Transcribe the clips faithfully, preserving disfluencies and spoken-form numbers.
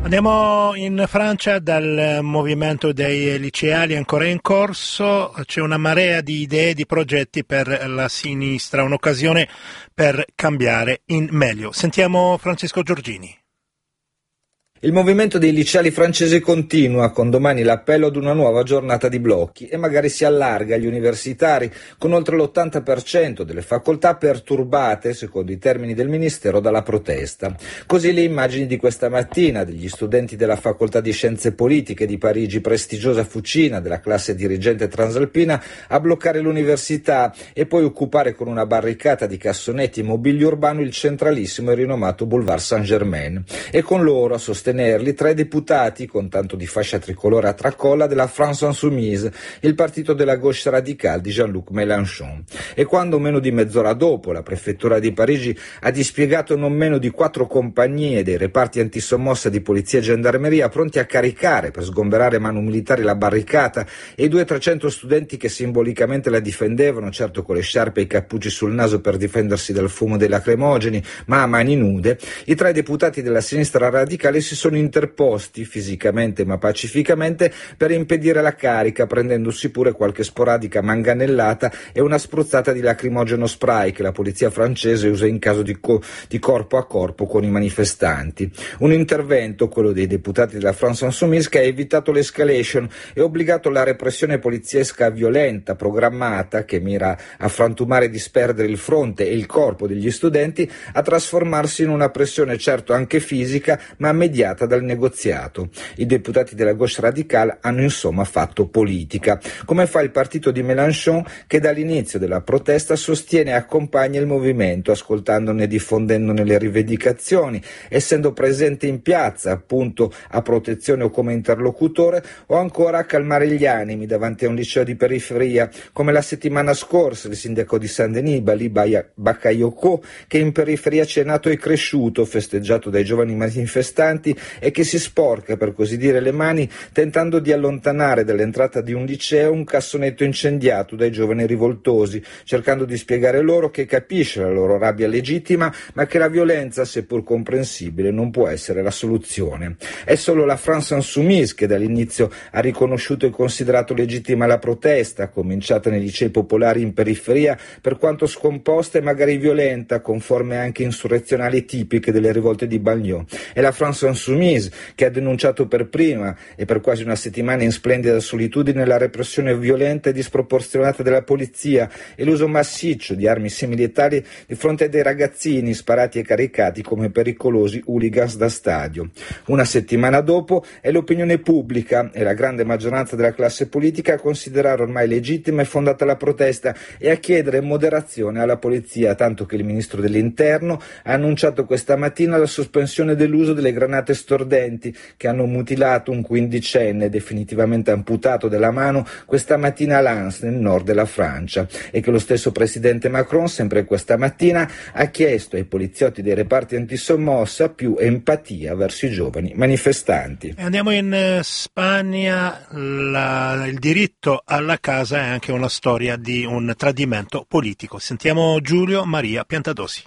Andiamo in Francia dal movimento dei liceali ancora in corso. C'è una marea di idee, di progetti per la sinistra, un'occasione per cambiare in meglio. Sentiamo Francesco Giorgini. Il movimento dei liceali francesi continua, con domani l'appello ad una nuova giornata di blocchi e magari si allarga agli universitari, con oltre l'ottanta per cento delle facoltà perturbate, secondo i termini del Ministero, dalla protesta. Così le immagini di questa mattina degli studenti della Facoltà di Scienze Politiche di Parigi, prestigiosa fucina della classe dirigente transalpina, a bloccare l'università e poi occupare con una barricata di cassonetti e mobilio urbano il centralissimo e rinomato Boulevard Saint-Germain. E con loro a sostenere tre deputati con tanto di fascia tricolore a tracolla della France Insoumise, il partito della gauche radicale di Jean-Luc Mélenchon. E quando meno di mezz'ora dopo la prefettura di Parigi ha dispiegato non meno di quattro compagnie dei reparti antisommossa di polizia e gendarmeria pronti a caricare per sgomberare manu militari la barricata e i due trecento studenti che simbolicamente la difendevano, certo con le sciarpe e i cappucci sul naso per difendersi dal fumo dei lacrimogeni, ma a mani nude, i tre deputati della sinistra radicale si sono interposti fisicamente ma pacificamente per impedire la carica, prendendosi pure qualche sporadica manganellata e una spruzzata di lacrimogeno spray che la polizia francese usa in caso di, co- di corpo a corpo con i manifestanti. Un intervento, quello dei deputati della France Insoumise, che ha evitato l'escalation e obbligato la repressione poliziesca violenta, programmata, che mira a frantumare e disperdere il fronte e il corpo degli studenti, a trasformarsi in una pressione certo anche fisica ma mediata dal negoziato. I deputati della gauche radicale hanno insomma fatto politica, come fa il partito di Mélenchon, che dall'inizio della protesta sostiene e accompagna il movimento, ascoltandone e diffondendone le rivendicazioni, essendo presente in piazza appunto a protezione o come interlocutore, o ancora a calmare gli animi davanti a un liceo di periferia, come la settimana scorsa il sindaco di Saint-Denis, Bali Bakayoko, che in periferia c'è nato e cresciuto, festeggiato dai giovani manifestanti e che si sporca, per così dire, le mani tentando di allontanare dall'entrata di un liceo un cassonetto incendiato dai giovani rivoltosi, cercando di spiegare loro che capisce la loro rabbia legittima, ma che la violenza, seppur comprensibile, non può essere la soluzione. È solo la France Insoumise che dall'inizio ha riconosciuto e considerato legittima la protesta, cominciata nei licei popolari in periferia, per quanto scomposta e magari violenta, conforme anche insurrezionali tipiche delle rivolte di Bagnols. È la France Insoumise che ha denunciato per prima e per quasi una settimana in splendida solitudine la repressione violenta e disproporzionata della polizia e l'uso massiccio di armi semiletali di fronte a dei ragazzini sparati e caricati come pericolosi hooligans da stadio. Una settimana dopo è l'opinione pubblica e la grande maggioranza della classe politica a considerare ormai legittima e fondata la protesta e a chiedere moderazione alla polizia, tanto che il ministro dell'Interno ha annunciato questa mattina la sospensione dell'uso delle granate stordenti che hanno mutilato un quindicenne definitivamente amputato della mano questa mattina a Lens, nel nord della Francia, e che lo stesso presidente Macron, sempre questa mattina, ha chiesto ai poliziotti dei reparti antisommossa più empatia verso i giovani manifestanti. E andiamo in Spagna. La, il diritto alla casa è anche una storia di un tradimento politico. Sentiamo Giulio Maria Piantadosi.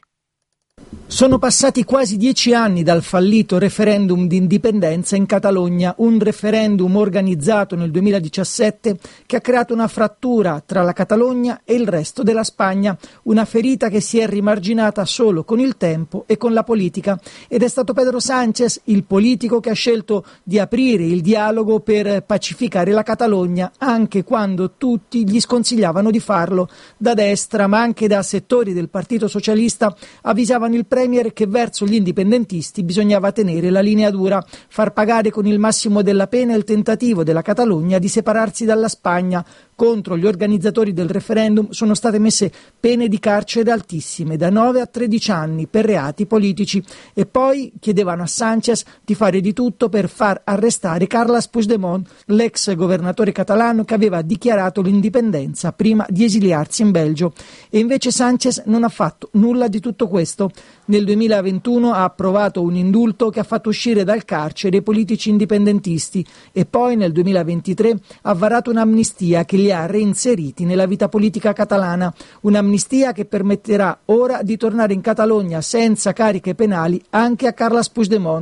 Sono passati quasi dieci anni dal fallito referendum di indipendenza in Catalogna, un referendum organizzato nel duemiladiciassette che ha creato una frattura tra la Catalogna e il resto della Spagna, una ferita che si è rimarginata solo con il tempo e con la politica. Ed è stato Pedro Sánchez, il politico, che ha scelto di aprire il dialogo per pacificare la Catalogna, anche quando tutti gli sconsigliavano di farlo. Da destra, ma anche da settori del Partito Socialista, avvisavano il Premier che verso gli indipendentisti bisognava tenere la linea dura, far pagare con il massimo della pena il tentativo della Catalogna di separarsi dalla Spagna. Contro gli organizzatori del referendum sono state messe pene di carcere altissime, da nove a tredici anni, per reati politici. E poi chiedevano a Sánchez di fare di tutto per far arrestare Carles Puigdemont, l'ex governatore catalano che aveva dichiarato l'indipendenza prima di esiliarsi in Belgio. E invece Sánchez non ha fatto nulla di tutto questo. Nel duemilaventuno ha approvato un indulto che ha fatto uscire dal carcere i politici indipendentisti e poi nel duemilaventitré ha varato un'amnistia che li ha reinseriti nella vita politica catalana, un'amnistia che permetterà ora di tornare in Catalogna senza cariche penali anche a Carles Puigdemont.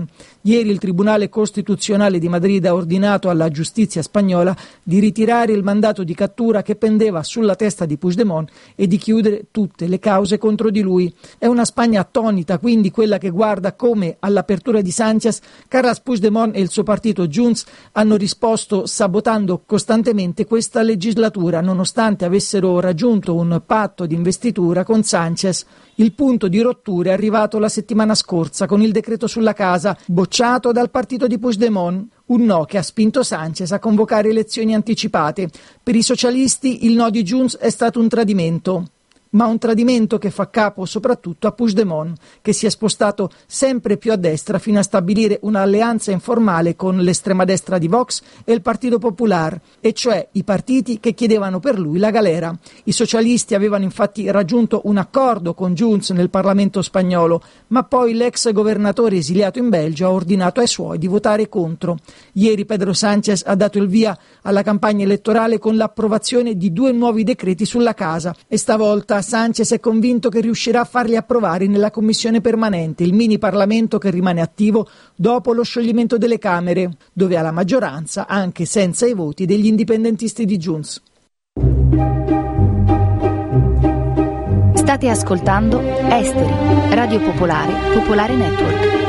Ieri il Tribunale Costituzionale di Madrid ha ordinato alla giustizia spagnola di ritirare il mandato di cattura che pendeva sulla testa di Puigdemont e di chiudere tutte le cause contro di lui. È una Spagna attonita, quindi, quella che guarda come all'apertura di Sánchez, Carles Puigdemont e il suo partito Junts hanno risposto sabotando costantemente questa legislatura, nonostante avessero raggiunto un patto di investitura con Sánchez. Il punto di rottura è arrivato la settimana scorsa con il decreto sulla casa, bocciato dal partito di Puigdemont. Un no che ha spinto Sánchez a convocare elezioni anticipate. Per i socialisti il no di Junts è stato un tradimento. Ma un tradimento che fa capo soprattutto a Puigdemont, che si è spostato sempre più a destra fino a stabilire un'alleanza informale con l'estrema destra di Vox e il Partito Popular, e cioè i partiti che chiedevano per lui la galera. I socialisti avevano infatti raggiunto un accordo con Junts nel Parlamento spagnolo, ma poi l'ex governatore esiliato in Belgio ha ordinato ai suoi di votare contro. Ieri Pedro Sánchez ha dato il via alla campagna elettorale con l'approvazione di due nuovi decreti sulla casa e stavolta Sánchez è convinto che riuscirà a farli approvare nella commissione permanente, il mini Parlamento che rimane attivo dopo lo scioglimento delle Camere, dove ha la maggioranza anche senza i voti degli indipendentisti di Junts. State ascoltando Esteri, Radio Popolare, Popolare Network.